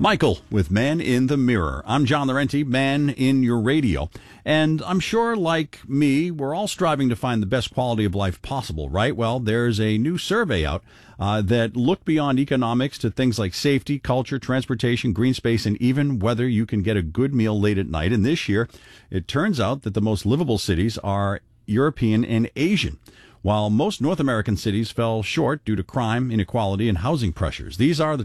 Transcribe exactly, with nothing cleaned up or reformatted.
Michael with Man in the Mirror. I'm John Laurenti, Man in Your Radio. And I'm sure, like me, we're all striving to find the best quality of life possible, right? Well, there's a new survey out uh, that looked beyond economics to things like safety, culture, transportation, green space, and even whether you can get a good meal late at night. And this year, it turns out that the most livable cities are European and Asian, while most North American cities fell short due to crime, inequality, and housing pressures. These are the